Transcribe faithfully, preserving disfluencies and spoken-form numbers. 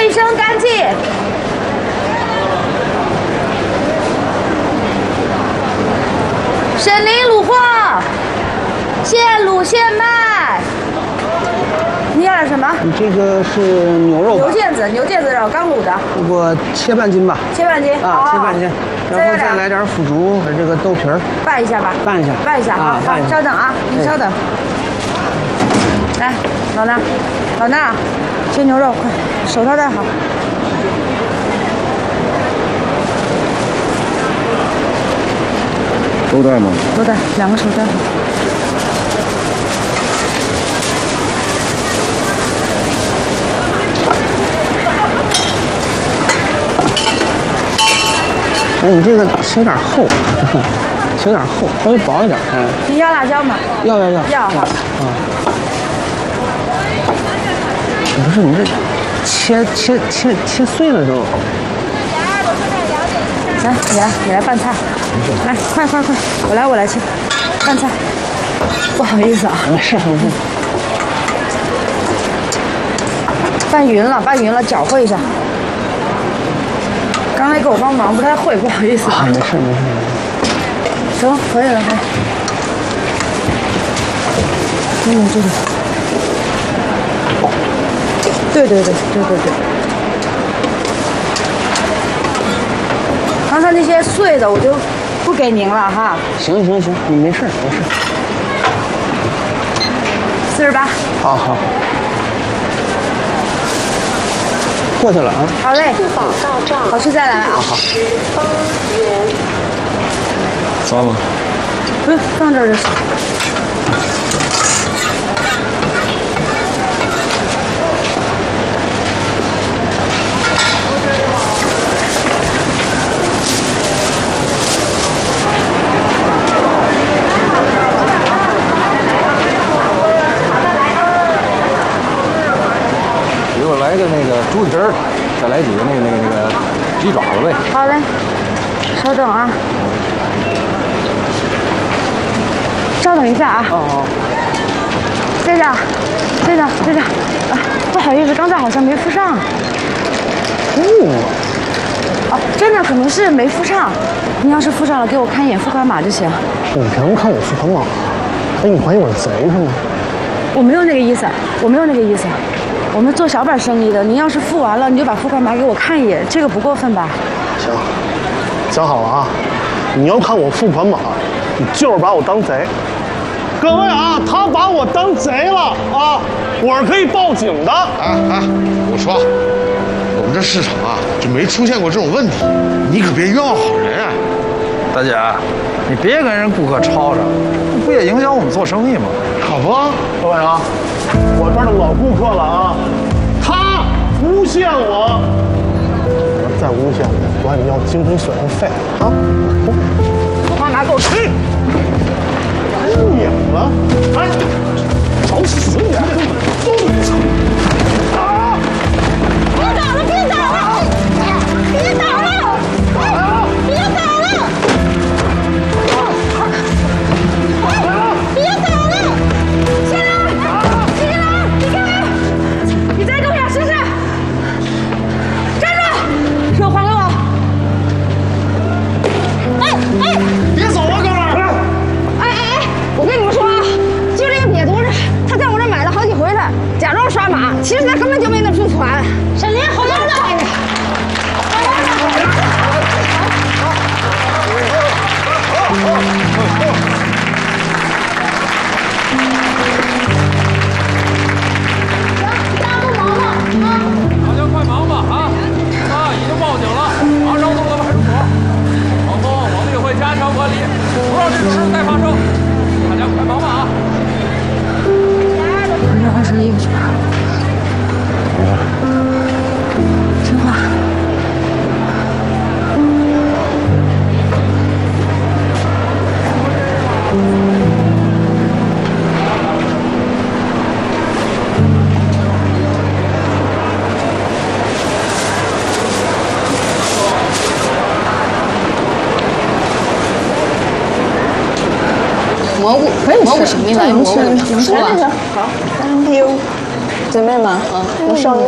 卫生干净。沈林卤货，现卤现卖。你要点什么？ 你这个是牛肉吧？ 牛腱子，牛腱子肉，刚卤的。 我切半斤吧。 切半斤啊，切半斤，然后再来点腐竹和这个豆皮儿。 拌一下吧。 拌一下。 拌一下啊！好，稍等啊，您稍等。来，老衲，老衲，切牛肉，快，手套戴好。 都戴吗？ 都戴，两个手戴好。 哎，你这个切有点厚，切有点厚，稍微薄一点。哎， 你要辣椒吗？ 要要要要好。 啊。不是你这切切切切碎了都。 来，你来，你来拌菜。来，快快快，我来我来切，拌菜。不好意思啊。 没事没事。 拌匀了，拌匀了，搅和一下。刚才给我帮忙不太会，不好意思啊。没事没事没事。行，可以了，可以。嗯，这个。对对对对对对。刚才那些碎的我就不给您了哈。 行行行，你没事没事。 四十八。 好好。过去了啊。 好嘞。好吃再来啊。 好好。 糟了。 不用，放这儿就行。 给我来个那个猪蹄儿，再来几个那个那个那个鸡爪子呗。 好嘞，稍等啊。稍等一下啊。 哦哦。 队长，队长，队长，啊，不好意思，刚才好像没附上。 哦。 哦，真的可能是没附上。您要是附上了，给我看一眼付款码就行。 你凭什么看我付款码？哎，你怀疑我是贼是吗？ 我没有那个意思，我没有那个意思。我们做小本生意的，您要是付完了，你就把付款码给我看一眼，这个不过分吧？ 行，讲好了啊，你要看我付款码，你就是把我当贼。各位啊，他把我当贼了啊，我是可以报警的。 哎哎，我说，我们这市场啊就没出现过这种问题，你可别冤枉好人啊。 大姐，你别跟人顾客吵吵，这不也影响我们做生意吗？ 可不， 各位啊，我这儿的老顾客了啊，他诬陷我，你要再诬陷我，我让你要精神损失费啊！ 付款码给我看。 不演了，哎，找死你！啊！ 别打了，别打了，别打了，别打了！别打了！先生，先生，你干嘛？ 你再动手试试！站住！手还给我！ 哎哎， 别走啊，哥们儿！ 哎哎哎，我跟你们说啊，就这个瘪犊子，他在我这买了好几回了，假装刷码，其实他根本就没那付款。沈林，好样的！好样的！ 大家快忙吧啊！啊，已经报警了，马上送到派出所。往后我们也会加强管理，不让这种事再发生。大家快忙吧啊！ 回去换身衣服去吧。听话。 蘑菇，蘑菇小蜜来蘑菇， 行行行，好 ，thank you，姐妹们，嗯，我上。